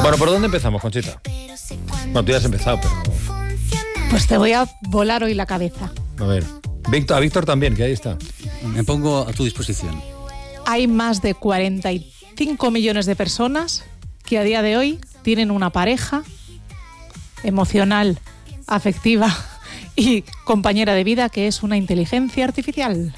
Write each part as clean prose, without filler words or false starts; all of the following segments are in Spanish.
Bueno, ¿por dónde empezamos, Conchita? Bueno, tú ya has empezado, pero... Pues te voy a volar hoy la cabeza. A ver, a Víctor también, que ahí está. Me pongo a tu disposición. Hay más de 45 millones de personas que a día de hoy tienen una pareja emocional, afectiva y compañera de vida que es una inteligencia artificial.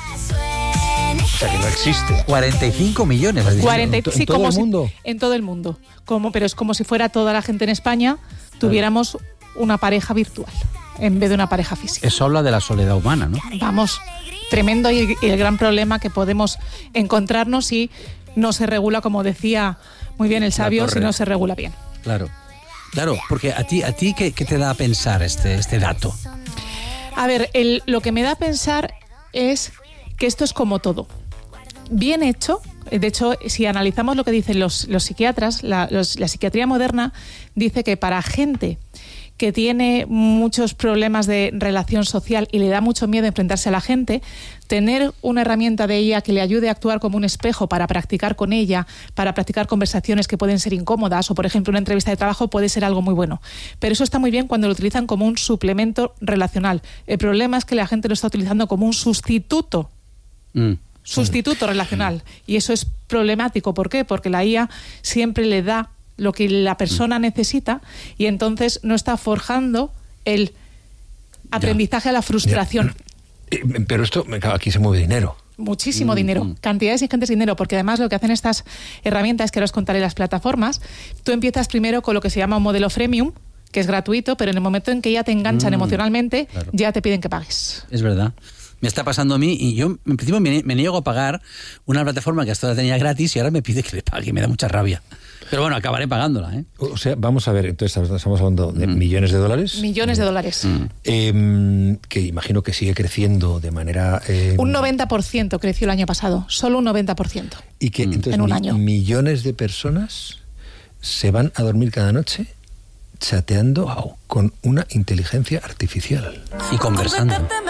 O sea, que no existe. 45 millones. ¿En todo el mundo? En todo el mundo. Pero es como si fuera toda la gente en España tuviéramos una pareja virtual en vez de una pareja física. Eso habla de la soledad humana, ¿no? Vamos, tremendo, y el gran problema que podemos encontrarnos si no se regula, como decía muy bien el sabio, si no se regula bien. Claro, porque a ti ¿qué te da a pensar este dato? A ver, lo que me da a pensar es que esto es como todo. Bien hecho, de hecho, si analizamos lo que dicen los psiquiatras, la psiquiatría moderna dice que para gente que tiene muchos problemas de relación social y le da mucho miedo enfrentarse a la gente, tener una herramienta de ella que le ayude a actuar como un espejo para practicar con ella, para practicar conversaciones que pueden ser incómodas, o por ejemplo una entrevista de trabajo puede ser algo muy bueno. Pero eso está muy bien cuando lo utilizan como un suplemento relacional. El problema es que la gente lo está utilizando como un sustituto. Sustituto relacional. Y eso es problemático. ¿Por qué? Porque la IA siempre le da lo que la persona necesita y entonces no está forjando el aprendizaje a la frustración. Pero esto, aquí se mueve dinero. Muchísimo dinero, cantidades ingentes de dinero, porque además lo que hacen estas herramientas, que ahora os contaré las plataformas, tú empiezas primero con lo que se llama un modelo freemium, que es gratuito, pero en el momento en que ya te enganchan emocionalmente, ya te piden que pagues. Es verdad. Me está pasando a mí y yo en principio me niego a pagar una plataforma que hasta ahora tenía gratis y ahora me pide que le pague y me da mucha rabia. Pero bueno, acabaré pagándola, ¿eh? O sea, vamos a ver, entonces estamos hablando de millones de dólares. Millones de dólares. Que imagino que sigue creciendo de manera... Un 90% creció el año pasado, solo un 90%. Y que entonces en un año. Millones de personas se van a dormir cada noche chateando con una inteligencia artificial. Y conversando.